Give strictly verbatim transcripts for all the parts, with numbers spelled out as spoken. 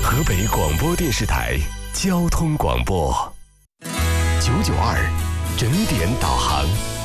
河北广播电视台交通广播九九二整点导航。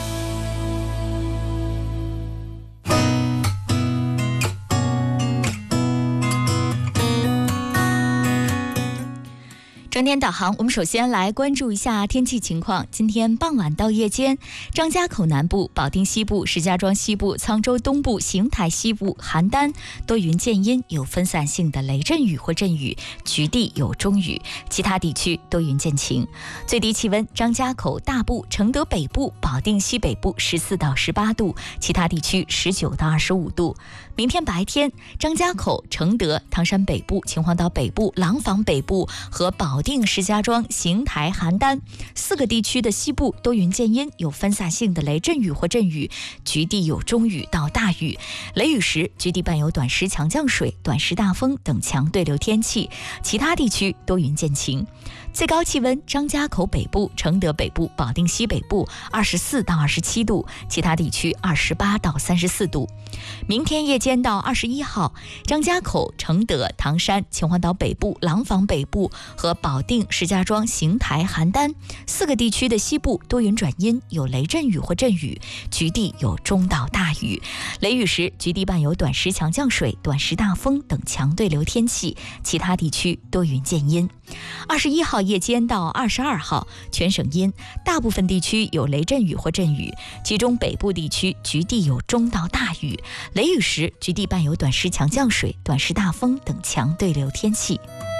整点导航，我们首先来关注一下天气情况。今天傍晚到夜间，张家口南部、保定西部、石家庄西部、沧州东部、邢台西部、邯郸多云见阴，有分散性的雷阵雨或阵雨，局地有中雨，其他地区多云见晴。最低气温，张家口大部、承德北部、保定西北部十四到十八度，其他地区十九到二十五度。明天白天，张家口、承德、唐山北部、秦皇岛北部、廊坊北部和保定、石家庄、邢台、邯郸四个地区的西部多云见阴，有分散性的雷阵雨或阵雨，局地有中雨到大雨。雷雨时，局地伴有短时强降水、短时大风等强对流天气，其他地区多云见晴。最高气温，张家口北部、承德北部、保定西北部二十四到二十七度，其他地区二十八到三十四度。明天夜间到二十一号，张家口、承德、唐山、秦皇岛北部、廊坊北部和保定、石家庄、邢台、邯郸四个地区的西部多云转阴，有雷阵雨或阵雨，局地有中到大雨。雷雨时，局地伴有短时强降水、短时大风等强对流天气，其他地区多云见阴。二十一号夜间到二十二号，全省阴，大部分地区有雷阵雨或阵雨，其中北部地区局地有中到大雨。雷雨时，局地伴有短时强降水、短时大风等强对流天气。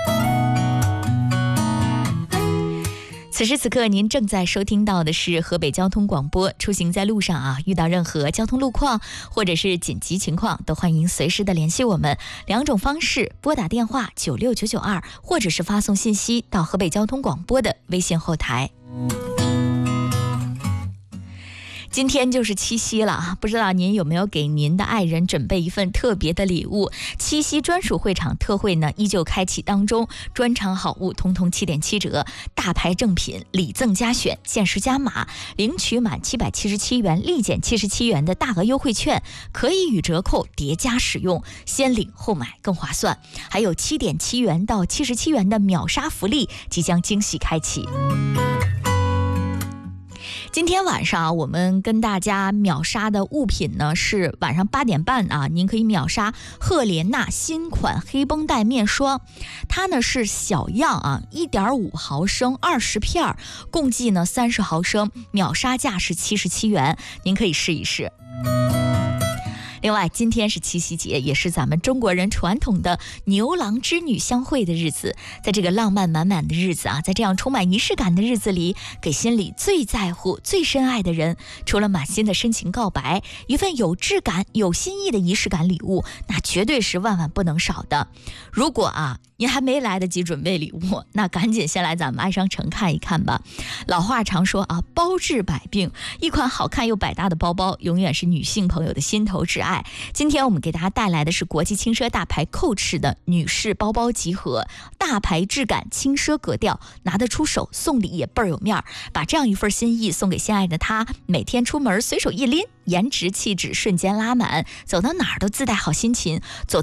此时此刻，您正在收听到的是河北交通广播。出行在路上啊，遇到任何交通路况或者是紧急情况，都欢迎随时的联系我们。两种方式：拨打电话九六九九二，或者是发送信息到河北交通广播的微信后台。今天就是七夕了啊，不知道您有没有给您的爱人准备一份特别的礼物？七夕专属会场特惠呢，依旧开启当中，专场好物通通七点七折，大牌正品礼赠加选，限时加码，领取满七百七十七元立减七十七元的大额优惠券，可以与折扣叠加使用，先领后买更划算。还有七点七元到七十七元的秒杀福利即将惊喜开启。今天晚上啊，我们跟大家秒杀的物品呢是晚上八点半啊，您可以秒杀赫莲娜新款黑绷带面霜，它呢是小样啊，一点五毫升二十片，共计呢三十毫升，秒杀价是七十七元，您可以试一试。另外，今天是七夕节，也是咱们中国人传统的牛郎织女相会的日子。在这个浪漫满满的日子啊，在这样充满仪式感的日子里，给心里最在乎、最深爱的人，除了满心的深情告白，一份有质感、有新意的仪式感礼物，那绝对是万万不能少的。如果啊，您还没来得及准备礼物，那赶紧先来咱们爱商城看一看吧。老话常说啊，包治百病，一款好看又百搭的包包，永远是女性朋友的心头挚爱。今天我们给大家带来的是国际轻奢大牌 Coach 的女士包包集合，大牌质感，轻奢格调，拿得出手，送礼也倍儿有面儿。把这样一份心意送给心爱的他，每天出门随手一拎，颜值气质瞬间拉满，走到哪儿都自带好心情，走到